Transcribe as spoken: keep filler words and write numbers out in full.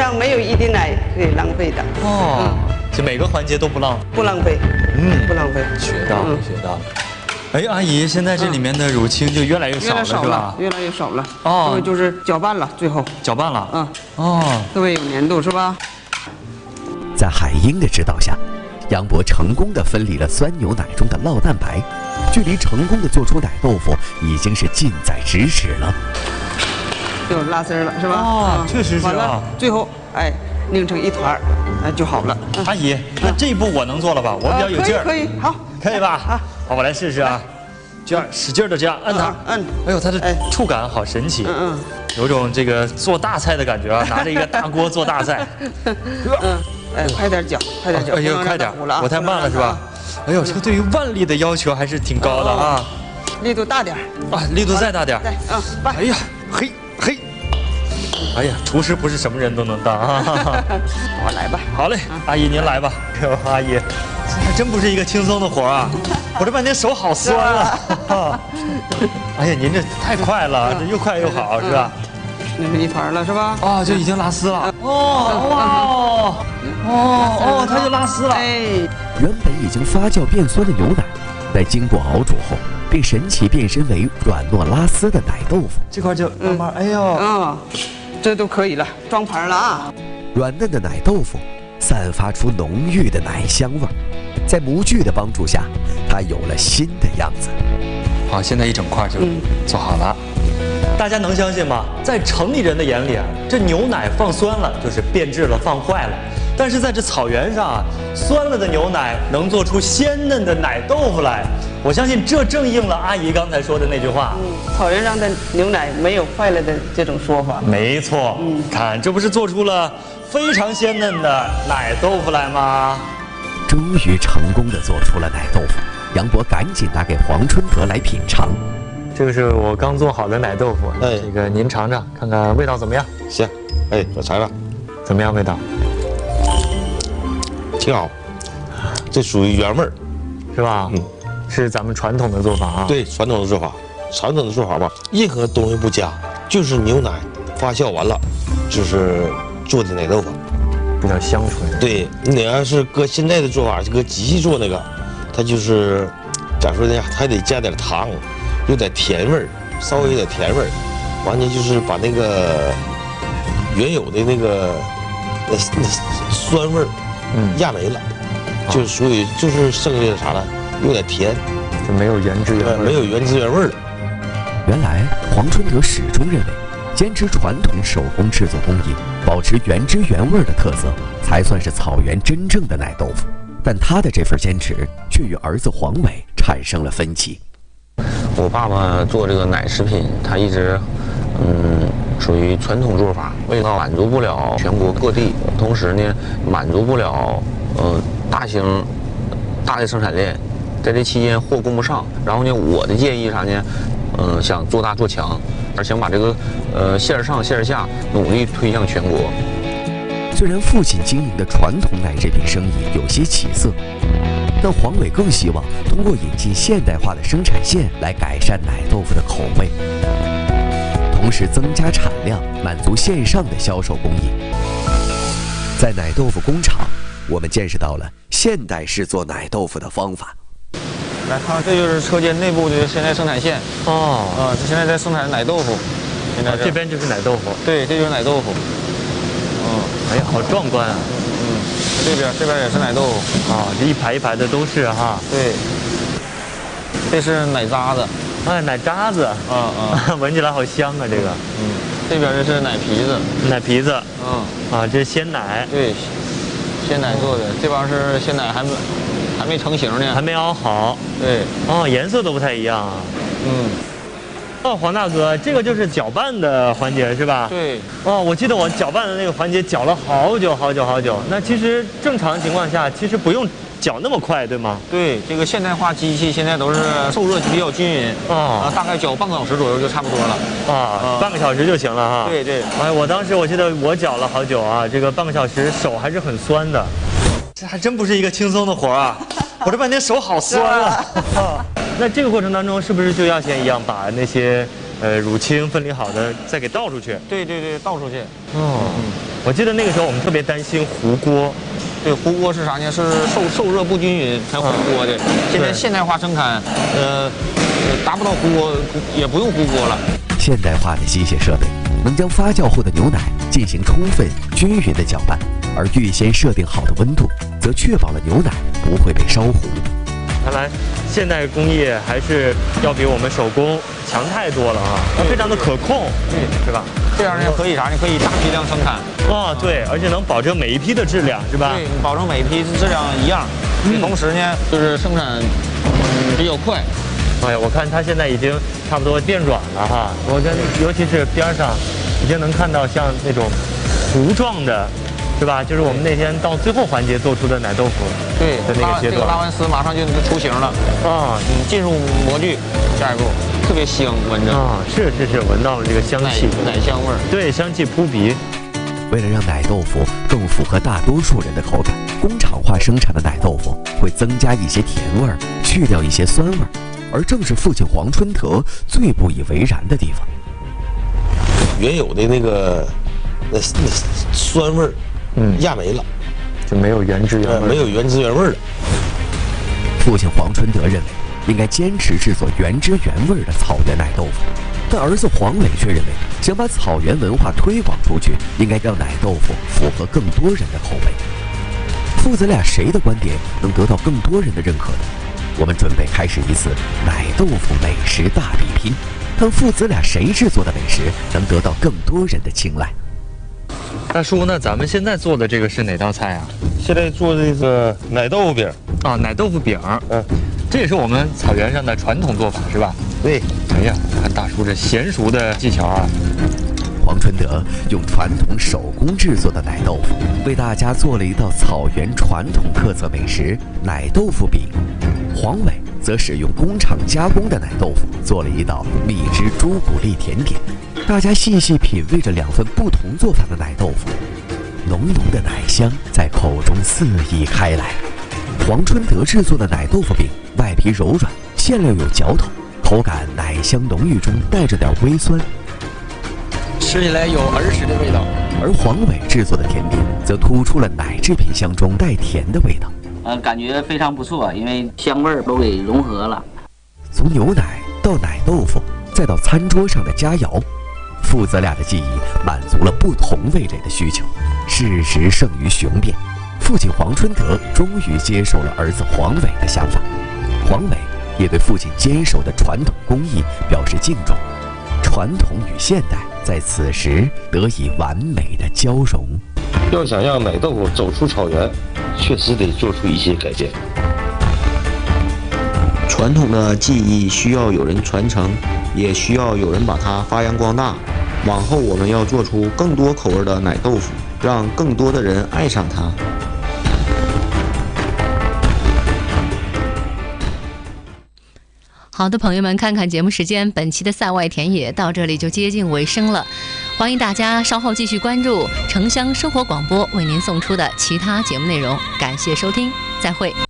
上没有一滴奶可以浪费的。 哦，就每个环节都不浪， 不浪费， 嗯， 不浪费。 学到了，学到了。哎，阿姨，现在这里面的乳清就越来越少了，是吧？ 越来越少了。 哦， 这个就是搅拌了，最后搅拌了。 嗯， 哦， 特别有粘度，是吧？ 在海英的指导下，杨博成功地分离了酸牛奶中的酪蛋白，距离成功的做出奶豆腐已经是近在咫尺了。 就拉丝了，是吧？ 哦，确实是啊。 完了，最后哎拧成一团，哎就好了。 阿姨，那这一步我能做了吧？我比较有劲儿。 可以，可以，好， 可以吧？好，好，我来试试啊。这样使劲的这样摁它， 摁。 哎呦，它的触感好神奇， 嗯嗯， 有种这个做大菜的感觉啊，拿着一个大锅做大菜。 嗯，哎，快点搅，快点搅， 哎呦，快点，我太慢了是吧？哎呦，这个对于腕力的要求还是挺高的啊。 力度大点啊，力度再大点。 对，嗯，快。 哎呀，嘿嘿。哎呀，厨师不是什么人都能当啊！ 我来吧。 好嘞，阿姨您来吧。哎呦，阿姨，这还真不是一个轻松的活啊！我这半天手好酸啊！哎呀，您这太快了，这又快又好，是吧？ 拧成一团了，是吧？ 啊，就已经拉丝了。哦，哇，哦哦，它就拉丝了。 哎， 原本已经发酵变酸的牛奶，在经过熬煮后，并神奇变身为软糯拉丝的奶豆腐。 这块就慢慢，哎呦， 嗯，这都可以了，装盘了啊！ 软嫩的奶豆腐散发出浓郁的奶香味儿，在模具的帮助下，它有了新的样子。 好，现在一整块就做好了。大家能相信吗？在城里人的眼里啊，这牛奶放酸了就是变质了、放坏了。但是在这草原上啊，酸了的牛奶能做出鲜嫩的奶豆腐来。我相信这正应了阿姨刚才说的那句话。 嗯，草原上的牛奶没有坏了的这种说法。 没错，嗯，看这不是做出了非常鲜嫩的奶豆腐来吗？ 终于成功地做出了奶豆腐，杨博赶紧拿给黄春德来品尝。 这个是我刚做好的奶豆腐， 哎， 这个您尝尝，看看味道怎么样？ 行，哎，我尝尝， 怎么样味道？ 挺好，这属于原味儿， 是吧？嗯，是咱们传统的做法啊。 对，传统的做法，传统的做法吧，任何东西不加，就是牛奶发酵完了，就是做的奶豆腐， 比较香醇。 对，你要是搁现在的做法，就搁机器做那个，它就是咋说呢？还得加点糖，有点甜味儿，稍微有点甜味儿，完全就是把那个原有的那个那那酸味儿。嗯，压没了，就属于就是剩下的啥了，有点甜， 就没有原汁原味， 没有原汁原味了。 原来黄春德始终认为，坚持传统手工制作工艺，保持原汁原味的特色，才算是草原真正的奶豆腐。但他的这份坚持却与儿子黄伟产生了分歧。 我爸爸做这个奶食品，他一直，嗯。属于传统做法，为了满足不了全国各地，同时呢满足不了呃大型大的生产链，在这期间货供不上。然后呢，我的建议啥呢？嗯、呃，想做大做强，而想把这个呃线上线下努力推向全国。 虽然父亲经营的传统奶制品生意有些起色，但黄伟更希望通过引进现代化的生产线来改善奶豆腐的口味。同时增加产量，满足线上的销售供应。在奶豆腐工厂，我们见识到了现代式做奶豆腐的方法。 来看，这就是车间内部的现在生产线。哦，啊，这现在在生产奶豆腐。现在、 啊、这边就是奶豆腐。 对，这就是奶豆腐。 嗯，哎呀，好壮观啊！ 嗯，这边这边也是奶豆腐。 啊，这一排一排的都是哈。 对，这是奶渣子。 哎，奶渣子， 啊啊， 闻起来好香啊！这个， 嗯，这边这是奶皮子， 奶皮子， 嗯， 啊，这是鲜奶， 对，鲜奶做的，这帮是鲜奶还没还没成型呢， 还没熬好， 对， 哦，颜色都不太一样啊， 嗯， 哦，黄大哥，这个就是搅拌的环节是吧？ 对， 哦，我记得我搅拌的那个环节搅了好久好久好久，那其实正常情况下其实不用搅那么快，对吗？ 对，这个现代化机器现在都是受热比较均匀， 啊， 大概搅半个小时左右就差不多了， 啊，半个小时就行了哈。 对对， 哎，我当时我记得我搅了好久啊，这个半个小时手还是很酸的，这还真不是一个轻松的活啊，我这半天手好酸啊。那这个过程当中是不是就要先一样把那些呃乳清分离好的再给倒出去？ 对对对，倒出去。 哦， 我记得那个时候我们特别担心糊锅。 对，糊锅是啥呢？是受受热不均匀才糊锅的。现在现代化生产，呃，达不到糊锅，也不用糊锅了。 现代化的机械设备能将发酵后的牛奶进行充分均匀的搅拌，而预先设定好的温度，则确保了牛奶不会被烧糊。 看来现代工业还是要比我们手工强太多了啊！它非常的可控， 对， 是吧？ 这样呢可以啥呢？可以大批量生产。 哦，对，而且能保证每一批的质量，是吧？ 对，保证每一批质量一样。嗯、同时呢，就是生产嗯比较快。 哎呀，我看它现在已经差不多变软了哈。我跟尤其是边上，已经能看到像那种糊状的。是吧？就是我们那天到最后环节做出的奶豆腐， 对的那个阶段， 这个拉完丝马上就出形了啊！ 嗯，进入模具，下一步特别香，闻着啊，是是是，闻到了这个香气， 奶香味儿， 对，香气扑鼻。 为了让奶豆腐更符合大多数人的口感，工厂化生产的奶豆腐会增加一些甜味儿，去掉一些酸味儿，而正是父亲黄春德最不以为然的地方。 原有的那个那那酸味儿。嗯，压没了， 就没有原汁原味、呃， 没有原汁原味了。 父亲黄春德认为，应该坚持制作原汁原味的草原奶豆腐，但儿子黄伟却认为，想把草原文化推广出去，应该让奶豆腐符合更多人的口味。父子俩谁的观点能得到更多人的认可呢？我们准备开始一次奶豆腐美食大比拼，看父子俩谁制作的美食能得到更多人的青睐。 大叔，那咱们现在做的这个是哪道菜啊？ 现在做的这个奶豆腐饼啊，奶豆腐饼。 嗯， 这也是我们草原上的传统做法，是吧？ 对。 哎呀，看大叔这娴熟的技巧啊！ 黄春德用传统手工制作的奶豆腐，为大家做了一道草原传统特色美食——奶豆腐饼。黄伟则使用工厂加工的奶豆腐，做了一道蜜汁朱古力甜点。大家细细品味着两份不同做法的奶豆腐，浓浓的奶香在口中四溢开来。黄春德制作的奶豆腐饼，外皮柔软，馅料有嚼头，口感奶香浓郁中带着点微酸， 吃起来有儿时的味道。 而黄伟制作的甜点，则突出了奶制品香中带甜的味道。 呃，感觉非常不错，因为香味儿都给融合了。 从牛奶到奶豆腐，再到餐桌上的佳肴。父子俩的技艺满足了不同味蕾的需求，事实胜于雄辩。父亲黄春德终于接受了儿子黄伟的想法，黄伟也对父亲坚守的传统工艺表示敬重。传统与现代在此时得以完美的交融。 要想让奶豆腐走出草原，确实得做出一些改变。 传统的技艺需要有人传承，也需要有人把它发扬光大。往后我们要做出更多口味的奶豆腐，让更多的人爱上它。 好的，朋友们，看看节目时间，本期的赛外田野到这里就接近尾声了。欢迎大家稍后继续关注城乡生活广播为您送出的其他节目内容。感谢收听，再会。